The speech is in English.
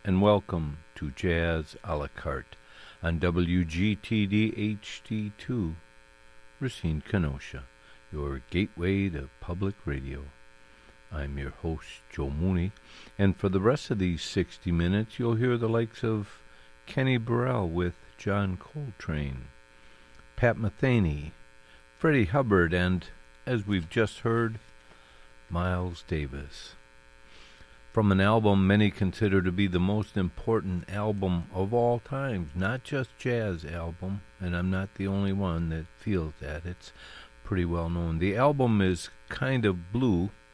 and welcome to Jazz a la carte on WGTD HD2, Racine, Kenosha, your gateway to public radio. I'm your host, Joe Mooney, and for the rest of these 60 minutes, you'll hear the likes of Kenny Burrell with John Coltrane, Pat Metheny, Freddie Hubbard, and, as we've just heard, Miles Davis. From an album many consider to be the most important album of all times, not just jazz album, and I'm not the only one that feels that. It's pretty well known. The album is Kind of Blue,